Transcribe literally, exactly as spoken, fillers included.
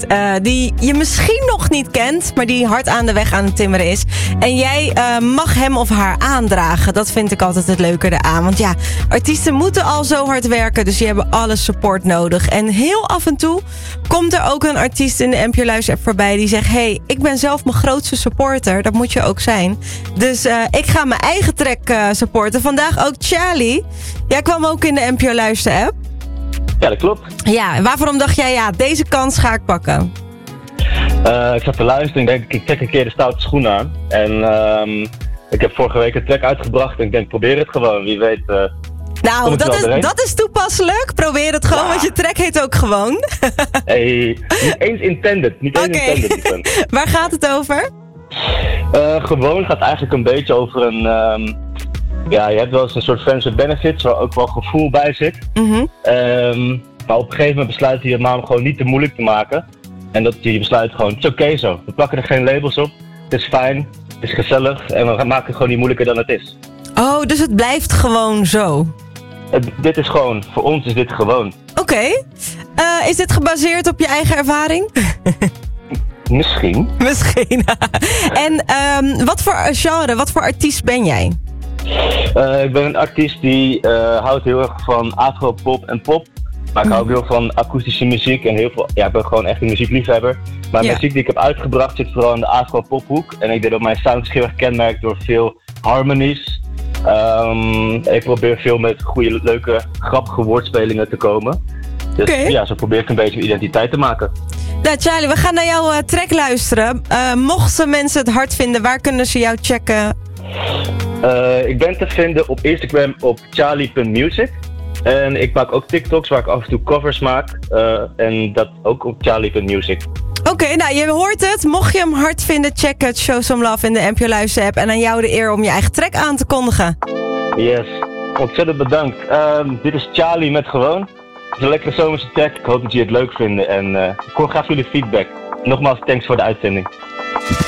artiest uh, die je misschien nog niet kent, maar die hard aan de weg aan het timmeren is. En jij uh, mag hem of haar aandragen. Dat vind ik altijd het leuke eraan. Want ja, artiesten moeten al zo hard werken, dus die hebben alle support nodig. En heel af en toe komt er ook een artiest in de N P O Luister app voorbij die zegt: hey, ik ben zelf mijn grootste supporter. Dat moet je ook zijn. Dus uh, ik ga mijn eigen track uh, supporten. Vandaag ook Charlie. Jij kwam ook in de N P O Luister app. Ja, dat klopt. Ja, waarom dacht jij, ja, deze kans ga ik pakken? Uh, ik zat te luisteren en ik denk, ik trek een keer de stoute schoenen aan. En um, ik heb vorige week een track uitgebracht en ik denk, probeer het gewoon. Wie weet... Uh, nou, dat is, dat is toepasselijk. Probeer het gewoon, ja. Want je track heet ook gewoon. Hey, niet eens intended. Niet eens okay. intended. Waar gaat het over? Uh, gewoon gaat eigenlijk een beetje over een... Um, ja, je hebt wel eens een soort friends with benefits, waar ook wel gevoel bij zit. Mm-hmm. Um, maar op een gegeven moment besluit je het maar gewoon niet te moeilijk te maken. En dat je besluit gewoon, het is oké okay zo. We plakken er geen labels op. Het is fijn, het is gezellig en we maken het gewoon niet moeilijker dan het is. Oh, dus het blijft gewoon zo? Het, dit is gewoon, voor ons is dit gewoon. Oké. Okay. Uh, is dit gebaseerd op je eigen ervaring? Misschien. Misschien. En um, wat voor genre, wat voor artiest ben jij? Uh, ik ben een artiest die uh, houdt heel erg van afro-pop en pop. Maar ik hou ook heel van akoestische muziek en heel veel... Ja, ik ben gewoon echt een muziekliefhebber. Maar de ja. muziek die ik heb uitgebracht zit vooral in de afro-pophoek. En ik denk dat mijn sound is heel erg kenmerkt door veel harmonies. Um, ik probeer veel met goede, leuke, grappige woordspelingen te komen. Dus okay. ja, zo probeer ik een beetje mijn identiteit te maken. Nou, Charlie, we gaan naar jouw uh, track luisteren. Uh, mochten mensen het hard vinden, waar kunnen ze jou checken? Uh, ik ben te vinden op Instagram op charlie punt music. En ik maak ook TikToks waar ik af en toe covers maak. Uh, en dat ook op charlie punt music. Oké, okay, nou je hoort het. Mocht je hem hard vinden, check het. Show Some Love in de N P O Luister app. En aan jou de eer om je eigen track aan te kondigen. Yes, ontzettend bedankt. Um, dit is Charlie met Gewoon. Het is een lekkere zomerse track. Ik hoop dat jullie het leuk vinden. En uh, ik hoor graag jullie feedback. Nogmaals, thanks voor de uitzending.